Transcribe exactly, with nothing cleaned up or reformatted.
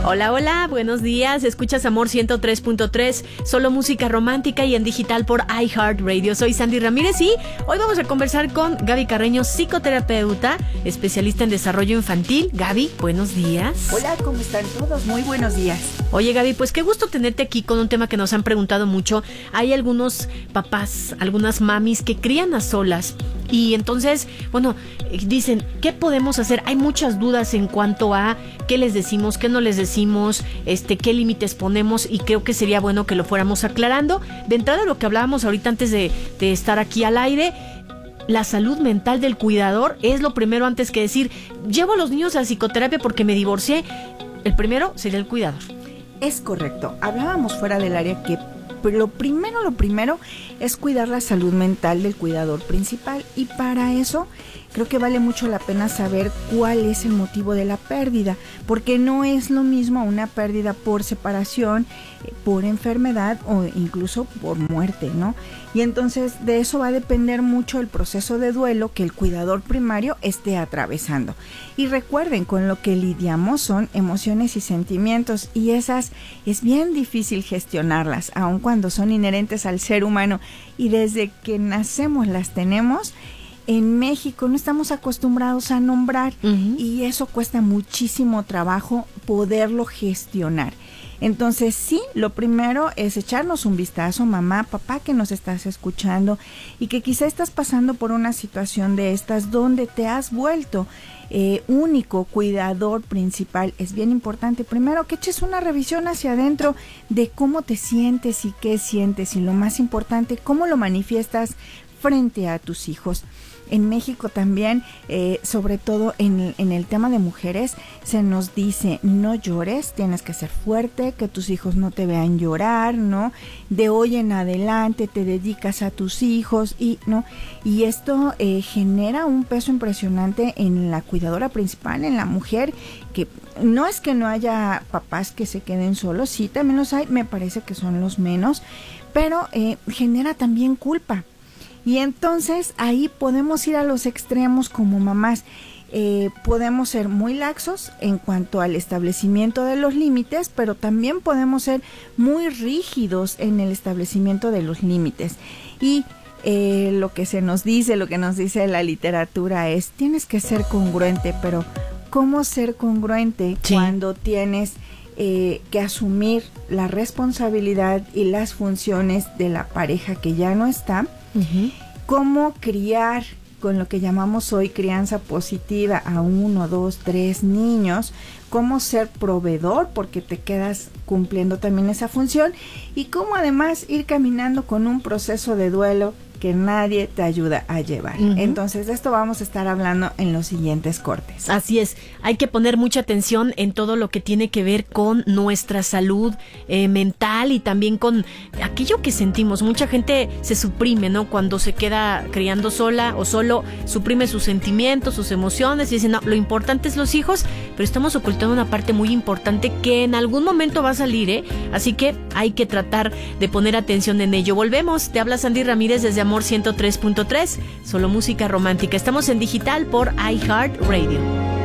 Hola, hola, buenos días. Escuchas Amor ciento tres punto tres, solo música romántica y en digital por iHeartRadio. Soy Sandy Ramírez y hoy vamos a conversar con Gaby Carreño, psicoterapeuta, especialista en desarrollo infantil. Gaby, buenos días. Hola, ¿cómo están todos? Muy buenos días. Oye, Gaby, pues qué gusto tenerte aquí con un tema que nos han preguntado mucho. Hay algunos papás, algunas mamis que crían a solas y entonces, bueno, dicen, ¿qué podemos hacer? Hay muchas dudas en cuanto a qué les decimos, qué no les decimos, este, qué límites ponemos, y creo que sería bueno que lo fuéramos aclarando. De entrada, lo que hablábamos ahorita antes de, de estar aquí al aire, la salud mental del cuidador es lo primero antes que decir, llevo a los niños a la psicoterapia porque me divorcié. El primero sería el cuidador. Es correcto. Hablábamos fuera del área que lo primero, lo primero es cuidar la salud mental del cuidador principal, y para eso creo que vale mucho la pena saber cuál es el motivo de la pérdida, porque no es lo mismo una pérdida por separación, por enfermedad o incluso por muerte, ¿no? Y entonces de eso va a depender mucho el proceso de duelo que el cuidador primario esté atravesando. Y recuerden, con lo que lidiamos son emociones y sentimientos, y esas es bien difícil gestionarlas, aun cuando son inherentes al ser humano, y desde que nacemos las tenemos. En México no estamos acostumbrados a nombrar, uh-huh. y eso cuesta muchísimo trabajo poderlo gestionar. Entonces sí, lo primero es echarnos un vistazo, mamá, papá, que nos estás escuchando y que quizá estás pasando por una situación de estas donde te has vuelto eh, único cuidador principal. Es bien importante primero que eches una revisión hacia adentro de cómo te sientes y qué sientes, y lo más importante, cómo lo manifiestas frente a tus hijos. En México también, eh, sobre todo en, en el tema de mujeres, se nos dice no llores, tienes que ser fuerte, que tus hijos no te vean llorar, ¿no? De hoy en adelante te dedicas a tus hijos, y no, y esto eh, genera un peso impresionante en la cuidadora principal, en la mujer, que no es que no haya papás que se queden solos, sí, también los hay, me parece que son los menos, pero eh, genera también culpa. Y entonces ahí podemos ir a los extremos como mamás. Eh, podemos ser muy laxos en cuanto al establecimiento de los límites, pero también podemos ser muy rígidos en el establecimiento de los límites. Y eh, lo que se nos dice, lo que nos dice la literatura es, tienes que ser congruente, pero ¿cómo ser congruente sí. cuando tienes eh, que asumir la responsabilidad y las funciones de la pareja que ya no está? Uh-huh. Cómo criar con lo que llamamos hoy crianza positiva a uno, dos, tres niños, cómo ser proveedor porque te quedas cumpliendo también esa función, y cómo además ir caminando con un proceso de duelo que nadie te ayuda a llevar. Uh-huh. Entonces de esto vamos a estar hablando en los siguientes cortes. Así es, hay que poner mucha atención en todo lo que tiene que ver con nuestra salud eh, mental y también con aquello que sentimos. Mucha gente se suprime, ¿no? Cuando se queda criando sola o solo, suprime sus sentimientos, sus emociones y dice, no, lo importante es los hijos, pero estamos ocultando una parte muy importante que en algún momento va a salir, ¿eh? Así que hay que tratar de poner atención en ello. Volvemos, te habla Sandy Ramírez desde Amor ciento tres punto tres, solo música romántica. Estamos en digital por iHeartRadio.